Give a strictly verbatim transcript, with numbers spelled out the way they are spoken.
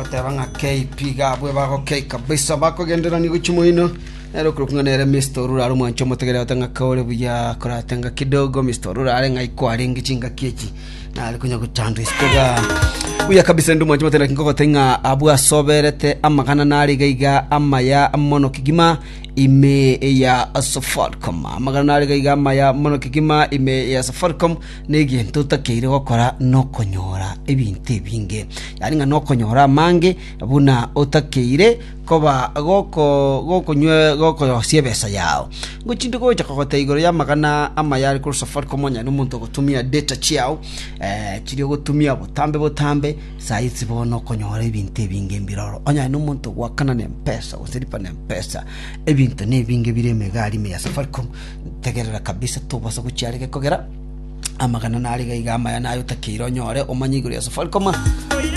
goteba nga K P gabwe bako K kabisa bako gendera ni guchimo ino ero kurukunganere Mister Ruraro mwancho mutegere atanga kaole buya koratenga kidogo Mister Ruraro nga ikware ngichinga kechi na alikunya kutandu iskoga uya kabisa ndu mwancho mutera kingoko tenga abu asoberete amakana nari gaiga amaya mono kigima ime ya Safaricom amagana nari gaiga amaya mono kigima ime ya Safaricom negi ntutakire gukora no konyora ebinte binge yani nga no konyora mange buna otakire koba goko goko nywe goko siebesa yao nguchinde ko chakota igoro ya magana amaya ku Safaricom nya n'umuntu gutumia data chiao eh kiri gutumia botambe botambe saizi bono konyora ebinte binge mbiroro onya n'umuntu wakana ne mpesa usiripa ne mpesa ebinte ne binge bireme gari me ya Safaricom tegerera kabisa tubasa kucyarike kogera amagana nari gaiga amaya nayo takiro nyore omanyiguru ya Safaricom